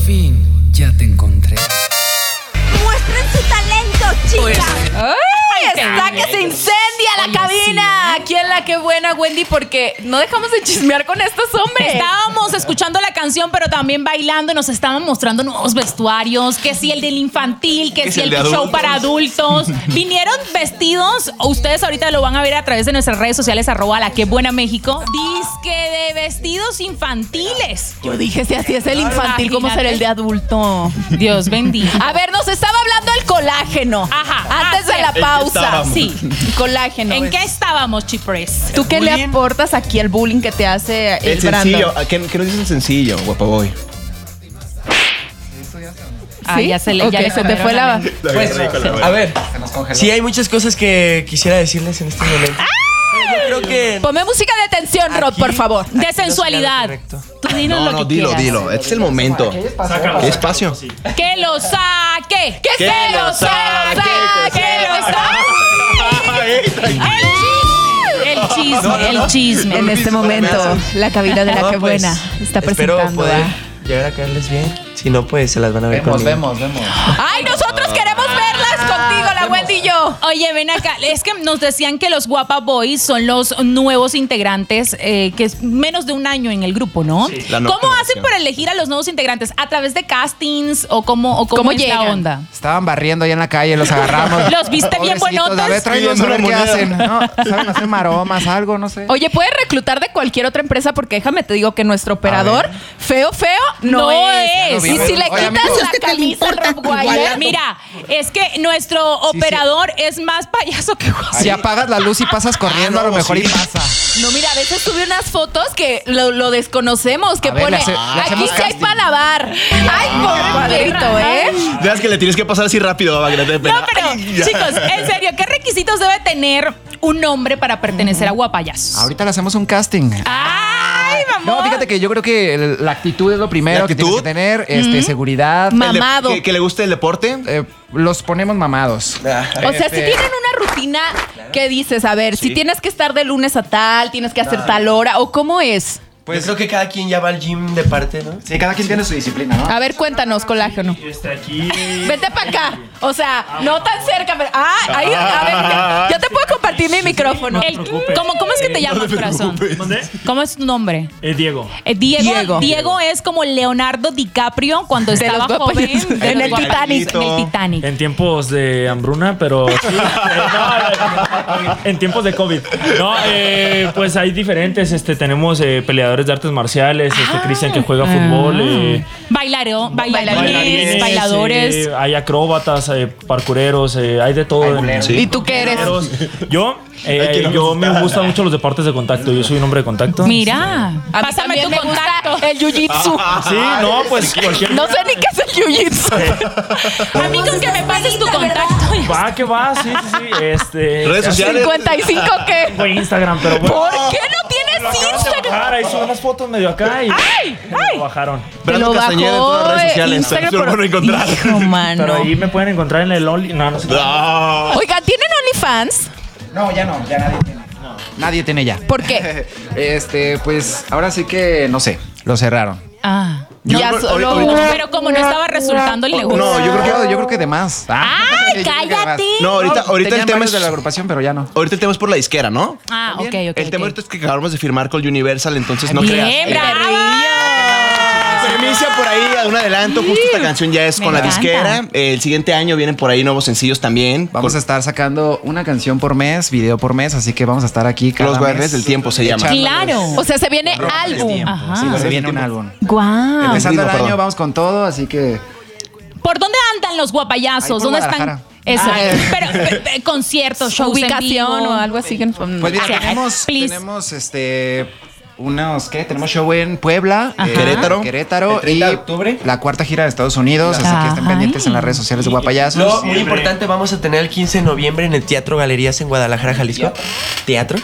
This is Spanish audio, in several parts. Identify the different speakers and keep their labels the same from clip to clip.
Speaker 1: fin, ya te encontré.
Speaker 2: ¡Muestren su talento, chicas!
Speaker 3: ¡Ay! Está que se incendia la cabina. Aquí en La Qué Buena, Wendy, porque no dejamos de chismear con estos hombres.
Speaker 4: Estábamos escuchando la canción, pero también bailando y nos estaban mostrando nuevos vestuarios. Que si el del infantil, que si el show para adultos. Vinieron vestidos, ustedes ahorita lo van a ver a través de nuestras redes sociales, @La Qué Buena México. Disque de vestidos infantiles.
Speaker 3: Yo dije, si así es el infantil, ¿cómo será el de adulto?
Speaker 4: Dios bendito.
Speaker 3: A ver, nos estaba hablando del colágeno.
Speaker 4: Ajá.
Speaker 3: Antes de la pausa.
Speaker 4: Sí.
Speaker 3: Colágeno.
Speaker 4: ¿En qué estábamos, Chipres?
Speaker 3: ¿Tú qué le aportas aquí al bullying que te hace el
Speaker 5: sencillo.
Speaker 3: Brandon?
Speaker 5: ¿Qué nos dice el sencillo, Guapaboy?
Speaker 4: Ah, ya se le
Speaker 3: Okay, se te fue la...
Speaker 6: Pues, a ver, sí hay muchas cosas que quisiera decirles en este momento. Yo creo que
Speaker 3: Ponme música de tensión, Rod, por favor.
Speaker 4: De sensualidad.
Speaker 6: correcto.
Speaker 4: Tú dinos lo que quieras.
Speaker 5: Dilo. Este es el momento. ¿Qué espacio?
Speaker 4: Que lo saque. Que
Speaker 5: Que
Speaker 4: se
Speaker 5: lo
Speaker 4: lo saque.
Speaker 5: saque.
Speaker 4: Que lo saque. El chisme.
Speaker 3: En este momento, la cabina de La Qué
Speaker 6: Pues,
Speaker 3: Buena está
Speaker 6: espero
Speaker 3: presentando.
Speaker 6: poder llegar a caerles bien. Si no, pues se las van a ver conmigo.
Speaker 1: Vemos.
Speaker 3: ¡Ay, nosotros queremos verlas contigo, la Wendy y yo!
Speaker 4: Oye, ven acá. Es que nos decían que los Guapa Boys son los nuevos integrantes, que es menos de un año en el grupo, ¿no?
Speaker 5: Sí, la nueva
Speaker 4: ¿Cómo hacen
Speaker 5: generación.
Speaker 4: para elegir a los nuevos integrantes? ¿A través de castings o cómo
Speaker 3: ¿Cómo
Speaker 4: es la
Speaker 3: llegan?
Speaker 4: onda?
Speaker 7: Estaban barriendo ahí en la calle, los agarramos.
Speaker 4: ¿Los viste bien
Speaker 7: Pobrecitos,
Speaker 4: buenotes?
Speaker 7: A ver, tráelos a ver qué hacen. No, saben hacer maromas, algo, no sé.
Speaker 3: Oye, puedes reclutar de cualquier otra empresa porque déjame te digo que nuestro operador, feo, no,
Speaker 4: No
Speaker 3: es.
Speaker 4: es.
Speaker 3: Y si le
Speaker 7: Oye,
Speaker 3: quitas
Speaker 7: amigo,
Speaker 3: la camisa Rob Wire,
Speaker 4: Mira, es que nuestro operador es más payaso que
Speaker 7: Si apagas la luz y pasas corriendo, a lo mejor y pasa.
Speaker 3: no, mira, a veces sube unas fotos que lo desconocemos, que
Speaker 7: A ver,
Speaker 3: pone,
Speaker 7: le
Speaker 3: aquí
Speaker 7: hacemos
Speaker 3: sí hay
Speaker 7: casting.
Speaker 3: para lavar. Ay, compadrito, ¿eh?
Speaker 5: Veas que le tienes que pasar así rápido, para que no te dé pena.
Speaker 4: No, pero
Speaker 5: Ay, ya.
Speaker 4: chicos, en serio, ¿qué requisitos debe tener un hombre para pertenecer a Guapayazos?
Speaker 7: Ahorita le hacemos un casting.
Speaker 4: ¡Ay, mamón!
Speaker 7: No, fíjate que yo creo que la actitud es lo primero
Speaker 5: ¿La
Speaker 7: que tienes que
Speaker 5: actitud?
Speaker 7: tener, seguridad.
Speaker 3: Mamado.
Speaker 5: ¿Que le guste el deporte?
Speaker 7: Los ponemos mamados.
Speaker 3: O sea, si tienen una rutina que dices, a ver, si tienes que estar de lunes a tal, tienes que hacer tal hora, o cómo es.
Speaker 6: Pues creo que cada quien ya va al gym de parte, ¿no?
Speaker 7: Sí, cada quien tiene su disciplina, ¿no?
Speaker 3: A ver, cuéntanos, Colágeno.
Speaker 8: Aquí.
Speaker 3: Vete para acá. O sea, no tan cerca, pero. Ahí, a ver, yo te puedo compartir mi micrófono.
Speaker 4: ¿Cómo es que te llamas, corazón?
Speaker 8: ¿Dónde?
Speaker 4: ¿Cómo es tu nombre?
Speaker 8: Diego.
Speaker 4: Diego es como Leonardo DiCaprio cuando
Speaker 3: De
Speaker 4: estaba
Speaker 3: los
Speaker 4: joven.
Speaker 3: Guapayazos.
Speaker 4: de
Speaker 3: En
Speaker 4: los
Speaker 3: el
Speaker 4: Guapayazos.
Speaker 3: Titanic.
Speaker 4: En el Titanic.
Speaker 8: En tiempos de hambruna, pero sí, en tiempos de COVID. No, pues hay diferentes. Tenemos peleadores de artes marciales, Cristian que juega fútbol,
Speaker 4: Bailarines, bailadores.
Speaker 8: hay acróbatas, parkureros, hay de todo.
Speaker 3: ¿Y tú qué eres?
Speaker 8: Yo me gustan mucho los deportes de contacto. Yo soy un hombre de contacto.
Speaker 4: Mira,
Speaker 3: A mí
Speaker 4: pásame
Speaker 3: también
Speaker 4: tu
Speaker 3: me gusta
Speaker 4: contacto.
Speaker 3: el jiu-jitsu.
Speaker 8: Sí, no, pues cualquier.
Speaker 3: No sé ni qué es el jiu-jitsu.
Speaker 4: A mí con que me pases tu contacto.
Speaker 8: Va, que va, sí.
Speaker 5: Redes sociales.
Speaker 3: 55 qué.
Speaker 8: Fue Instagram, pero bueno.
Speaker 3: ¿Por qué no tienes Instagram?
Speaker 8: Ahí son unas fotos medio acá y me lo bajaron.
Speaker 5: Brandon
Speaker 3: Te lo
Speaker 5: Castañeda en todas las
Speaker 3: bajó
Speaker 5: redes sociales.
Speaker 3: Instagram,
Speaker 5: Se lo van a encontrar.
Speaker 3: Hijo, mano.
Speaker 8: Pero ahí me pueden encontrar en el Only. No sé.
Speaker 5: No.
Speaker 3: Oiga, ¿tienen OnlyFans?
Speaker 7: No, ya nadie tiene. Nadie tiene ya.
Speaker 3: ¿Por qué?
Speaker 7: Pues ahora sí que no sé, lo cerraron.
Speaker 4: Ah.
Speaker 3: Ya solo.
Speaker 4: Pero como no estaba resultando el negocio.
Speaker 5: No,
Speaker 7: Yo creo que de más.
Speaker 4: ¡Ay,
Speaker 7: Yo creo que de más.
Speaker 4: cállate!
Speaker 5: No, ahorita el
Speaker 7: Tenían
Speaker 5: tema
Speaker 7: varios
Speaker 5: es
Speaker 7: de la agrupación, pero ya no.
Speaker 5: Ahorita el tema es por la disquera, ¿no?
Speaker 4: Ah, ok.
Speaker 5: El tema ahorita es que acabamos de firmar con Universal, entonces no
Speaker 4: Bien,
Speaker 5: creas.
Speaker 4: bravo.
Speaker 5: Primicia por ahí, un adelanto. Justo esta canción ya es
Speaker 4: Me
Speaker 5: con la
Speaker 4: encanta.
Speaker 5: disquera. El siguiente año vienen por ahí nuevos sencillos también.
Speaker 7: Vamos a estar sacando una canción por mes, video por mes, así que vamos a estar aquí cada
Speaker 5: Los
Speaker 7: mes.
Speaker 5: Guardianes del Tiempo se llama.
Speaker 4: Claro.
Speaker 3: O sea, se viene álbum.
Speaker 4: Ajá.
Speaker 7: Sí, se viene un álbum.
Speaker 3: Guau.
Speaker 7: Empezando el
Speaker 5: ritmo,
Speaker 7: año,
Speaker 5: perdón.
Speaker 7: vamos con todo, así que
Speaker 4: ¿Por dónde andan los guapayazos?
Speaker 7: Ahí por
Speaker 4: ¿Dónde
Speaker 7: Guadalajara.
Speaker 4: están? Eso. Pero conciertos, shows en
Speaker 3: Ubicación
Speaker 4: vivo.
Speaker 3: o algo así. Que
Speaker 7: pues mira,
Speaker 4: Sí,
Speaker 7: tenemos
Speaker 4: please.
Speaker 7: tenemos show en Puebla,
Speaker 5: Querétaro.
Speaker 7: Querétaro
Speaker 6: El 30 de
Speaker 7: y
Speaker 6: octubre.
Speaker 7: la cuarta gira de Estados Unidos, así que estén
Speaker 4: Ay.
Speaker 7: pendientes en las redes sociales de Guapayazos.
Speaker 6: Lo muy importante, vamos a tener el 15 de noviembre en el Teatro Galerías en Guadalajara, Jalisco. Teatro.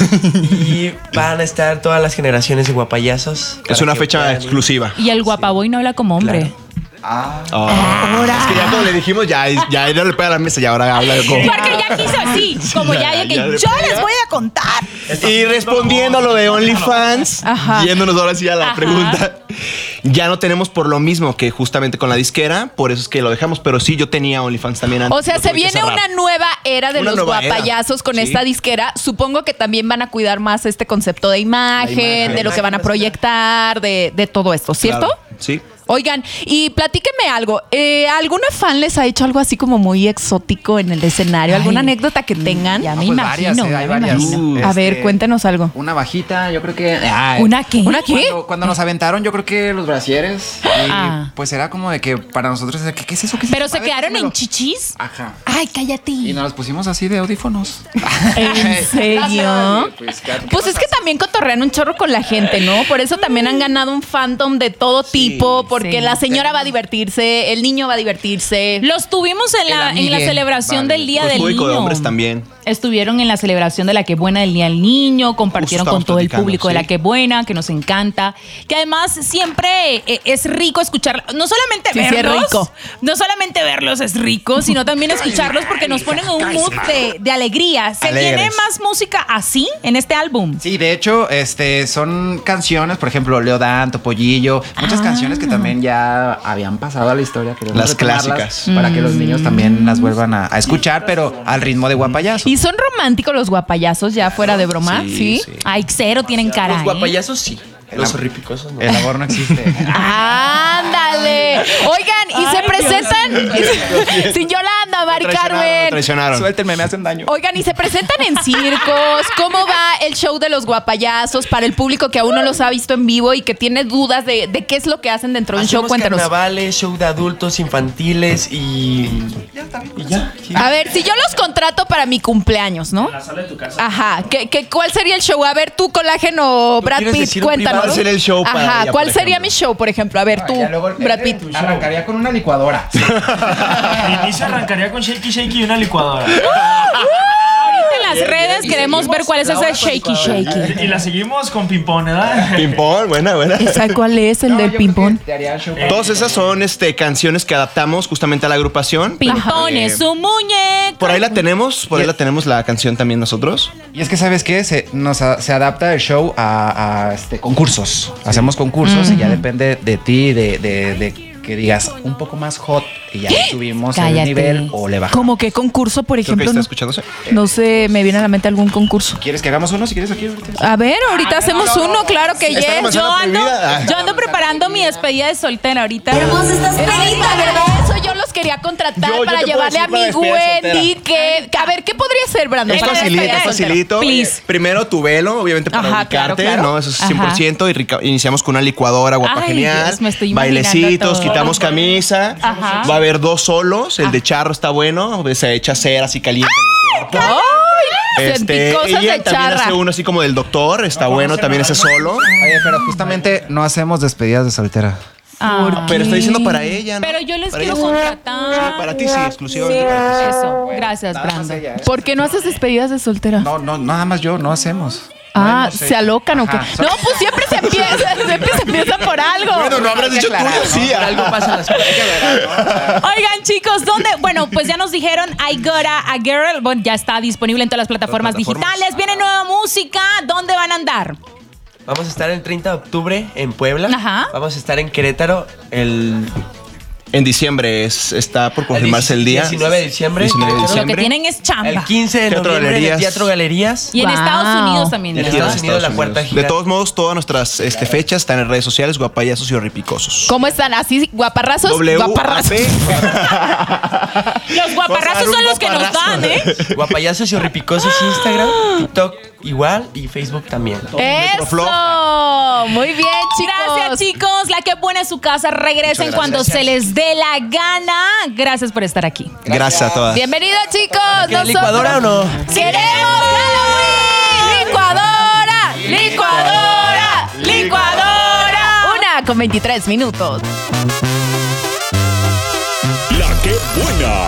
Speaker 6: Y van a estar todas las generaciones de guapayazos.
Speaker 5: Es una fecha exclusiva.
Speaker 4: Y el guapaboy no habla como hombre.
Speaker 5: Es que ya como le dijimos, ya no le pega a la mesa y ahora habla como.
Speaker 4: Porque ya quiso así, como ya de que
Speaker 5: ya le
Speaker 4: yo
Speaker 5: pega.
Speaker 4: les voy a contar.
Speaker 5: Y respondiendo a lo de OnlyFans,
Speaker 3: Ajá.
Speaker 5: yéndonos ahora sí a la
Speaker 4: Ajá.
Speaker 5: pregunta. Ya no tenemos por lo mismo que justamente con la disquera, por eso es que lo dejamos. Pero sí, yo tenía OnlyFans también antes.
Speaker 3: O sea, se viene una nueva era de
Speaker 5: Una
Speaker 3: los
Speaker 5: nueva era.
Speaker 3: guapayazos con
Speaker 5: Sí.
Speaker 3: esta disquera. Supongo que también van a cuidar más este concepto de imagen, de lo que van a proyectar, de todo esto, ¿cierto?
Speaker 5: Claro, sí.
Speaker 3: Oigan, y platíquenme algo. ¿Alguna fan les ha hecho algo así como muy exótico en el escenario? ¿Alguna anécdota que tengan?
Speaker 4: Ya
Speaker 7: No,
Speaker 4: me
Speaker 7: pues
Speaker 4: imagino,
Speaker 7: varias, hay
Speaker 4: ya me
Speaker 7: varias.
Speaker 4: imagino.
Speaker 3: A ver, cuéntenos algo.
Speaker 7: Una bajita, yo creo que.
Speaker 4: ¿Una qué?
Speaker 3: ¿Una qué?
Speaker 7: Cuando nos aventaron, yo creo que los brasieres. Y
Speaker 4: Ah.
Speaker 7: pues era como de que para nosotros, ¿qué es eso? ¿Qué es
Speaker 4: ¿Pero
Speaker 7: eso?
Speaker 4: se
Speaker 7: A ver,
Speaker 4: quedaron
Speaker 7: dímelo.
Speaker 4: en chichis?
Speaker 7: Ajá.
Speaker 4: Ay, cállate.
Speaker 7: Y nos los pusimos así de audífonos.
Speaker 3: ¿En serio? Pues es que también cotorrean un chorro con la gente, ¿no? Por eso también han ganado un fandom de todo tipo, porque
Speaker 4: sí.
Speaker 3: la señora va a divertirse, el niño va a divertirse.
Speaker 4: Los tuvimos en
Speaker 7: El
Speaker 4: la
Speaker 7: amigue.
Speaker 4: celebración
Speaker 7: Vale.
Speaker 4: del Día
Speaker 5: Pues
Speaker 4: del
Speaker 5: público
Speaker 4: Niño.
Speaker 5: de hombres también.
Speaker 4: Estuvieron en la celebración de la que buena del Día del Niño, compartieron
Speaker 5: Justo
Speaker 4: con
Speaker 5: estábamos
Speaker 4: todo el
Speaker 5: platicando,
Speaker 4: público de
Speaker 5: sí.
Speaker 4: la que buena, que nos encanta. Que además siempre es rico escuchar, no solamente
Speaker 3: Sí, sí, es
Speaker 4: verlos,
Speaker 3: rico.
Speaker 4: no solamente verlos es rico, sino también escucharlos porque nos ponen en un mood de alegría. ¿Se
Speaker 5: Alegres.
Speaker 4: viene más música así en este álbum?
Speaker 7: Sí, de hecho, son canciones, por ejemplo, Leodán, Topollillo, muchas canciones que también ya habían pasado a la historia. queremos
Speaker 5: Las
Speaker 7: retomarlas
Speaker 5: clásicas.
Speaker 7: Para que los niños también las vuelvan a escuchar, pero al ritmo de guapayazo.
Speaker 3: ¿Y son románticos los guapayazos ya fuera de broma? Sí.
Speaker 4: Ay, cero tienen cara.
Speaker 6: Los
Speaker 4: ¿eh?
Speaker 6: guapayazos sí. Los horripicosos no.
Speaker 7: El amor no existe.
Speaker 3: ¡Ándale! Oigan, y se presentan sin Yolanda, Mari
Speaker 5: Me
Speaker 3: Carmen.
Speaker 5: traicionaron.
Speaker 7: Suéltenme, me hacen daño.
Speaker 3: Oigan, y se presentan en circos. ¿Cómo va el show de los guapayazos para el público que aún no los ha visto en vivo y que tiene dudas de qué es lo que hacen dentro de un show?
Speaker 6: Hacemos
Speaker 3: Cuéntanos.
Speaker 6: carnavales, show de adultos, infantiles y ya. Sí.
Speaker 3: A ver, si yo los contrato para mi cumpleaños, ¿no?
Speaker 8: En la sala de tu casa.
Speaker 3: Ajá. ¿Cuál sería el show? A ver, tú, Colágeno, Brad
Speaker 6: quieres
Speaker 3: Pitt,
Speaker 6: decir un
Speaker 3: cuéntanos.
Speaker 5: ¿Cuál sería el show para
Speaker 3: Ajá.
Speaker 5: ella,
Speaker 3: ¿Cuál
Speaker 5: por
Speaker 3: sería
Speaker 5: ejemplo?
Speaker 3: mi show, por ejemplo? A ver, tú, Brad Pitt.
Speaker 7: Arrancaría con una licuadora.
Speaker 8: Al inicio arrancaría con Shakey Shakey y una licuadora.
Speaker 4: Ahorita en las redes queremos ver cuál es ese shaky shaky.
Speaker 8: Y la seguimos con ping-pong, ¿verdad?
Speaker 5: Ping-pong, buena.
Speaker 3: ¿Sabes cuál es el del ping-pong?
Speaker 5: Todas esas son canciones que adaptamos justamente a la agrupación.
Speaker 4: Pintón es un muñeco.
Speaker 5: Por ahí la tenemos, la canción también nosotros.
Speaker 7: Y es que, ¿sabes qué? Se adapta el show a concursos. Hacemos concursos y ya depende de ti, de que digas un poco más hot y ya subimos
Speaker 4: Cállate.
Speaker 7: el nivel o le bajamos.
Speaker 3: ¿Cómo qué concurso, por
Speaker 5: Creo que
Speaker 3: ejemplo?
Speaker 5: está
Speaker 3: No,
Speaker 5: escuchándose.
Speaker 3: no sé, me viene a la mente algún concurso.
Speaker 7: ¿Quieres que hagamos uno? Si quieres aquí ahorita.
Speaker 3: A ver, ahorita hacemos uno, claro que
Speaker 5: Está
Speaker 3: yes.
Speaker 5: demasiado prohibida.
Speaker 4: Yo ando preparando mi despedida de soltera ahorita.
Speaker 2: Hermosa estás
Speaker 3: Es
Speaker 2: pedita, ¿verdad?
Speaker 3: eso yo los quería contratar
Speaker 5: Yo
Speaker 3: para
Speaker 5: te puedo
Speaker 3: llevarle a
Speaker 5: decir
Speaker 3: mi
Speaker 5: para despedida
Speaker 3: Wendy. A ver, ¿qué podría ser, Brandon?
Speaker 5: Es
Speaker 3: para la
Speaker 5: facilito,
Speaker 3: despedida
Speaker 5: es
Speaker 3: de soltera?
Speaker 5: facilito.
Speaker 4: Please.
Speaker 5: Primero tu velo, obviamente para
Speaker 3: Ajá, claro,
Speaker 5: ubicarte,
Speaker 3: claro.
Speaker 5: ¿no? Eso es
Speaker 4: Ajá.
Speaker 5: 100%. Y iniciamos con una licuadora guapa
Speaker 4: Ay,
Speaker 5: genial.
Speaker 4: Dios, me estoy imaginando
Speaker 5: bailecitos,
Speaker 4: todo.
Speaker 5: quitamos camisa.
Speaker 4: Ajá.
Speaker 5: Va a haber 2 solos. El de charro está bueno. Se echa cera así caliente en el cuerpo.
Speaker 3: ¡Ay! Sentí cosas
Speaker 5: ella
Speaker 3: de
Speaker 5: también
Speaker 3: charra.
Speaker 5: hace uno así como del doctor. Está bueno también ese solo.
Speaker 7: Oye, pero justamente no hacemos despedidas de soltera.
Speaker 4: Ah.
Speaker 5: Pero está diciendo para ella, ¿no?
Speaker 4: Pero yo les
Speaker 5: Para
Speaker 4: quiero
Speaker 5: ella sí.
Speaker 4: contratar.
Speaker 5: Para ti sí, exclusivamente para ti sí.
Speaker 4: Eso. Gracias, Brandon.
Speaker 3: ¿Por qué no haces despedidas de soltera?
Speaker 7: No, nada más yo, no hacemos.
Speaker 3: Ah,
Speaker 7: No sé.
Speaker 3: ¿se alocan o qué?
Speaker 7: Ajá.
Speaker 3: No, pues siempre se empieza por algo.
Speaker 5: Bueno, no habrás dicho tú, sí.
Speaker 6: Algo pasa en las
Speaker 4: Oigan, chicos, ¿dónde? Bueno, pues ya nos dijeron I Gotta a Girl. Bueno, ya está disponible en todas las plataformas digitales. Viene nueva música. ¿Dónde van a andar?
Speaker 6: Vamos a estar el 30 de octubre en Puebla.
Speaker 4: Ajá.
Speaker 6: Vamos a estar en Querétaro
Speaker 5: En diciembre está por confirmarse el día.
Speaker 6: 19 de diciembre.
Speaker 5: 19 de
Speaker 4: Lo que
Speaker 5: diciembre.
Speaker 4: tienen es chamba.
Speaker 6: El 15 de
Speaker 5: Teatro
Speaker 6: noviembre en el
Speaker 5: Galerías.
Speaker 6: Teatro Galerías.
Speaker 4: Y en
Speaker 3: Wow.
Speaker 4: Estados Unidos también.
Speaker 6: En
Speaker 4: ¿no?
Speaker 6: Estados Unidos, la puerta
Speaker 5: De
Speaker 6: gigante.
Speaker 5: todos modos, todas nuestras fechas están en redes sociales, guapayazos y horripicosos.
Speaker 3: ¿Cómo están? ¿Así guaparrazos? Guaparrazos.
Speaker 4: Los guaparrazos son los que nos dan, ¿eh?
Speaker 6: Guapayazos y horripicosos Instagram, TikTok igual y Facebook también.
Speaker 3: Eso. Muy bien, chicos.
Speaker 4: Gracias, chicos. La que buena es su casa. Regresen cuando se les dé la gana. Gracias por estar aquí.
Speaker 5: Gracias a todas.
Speaker 3: Bienvenidos, chicos.
Speaker 6: ¿Quieres licuadora o no?
Speaker 3: ¡Queremos Halloween! ¡Licuadora! ¡Licuadora! ¡Licuadora! 1:23 minutos.
Speaker 9: La que buena.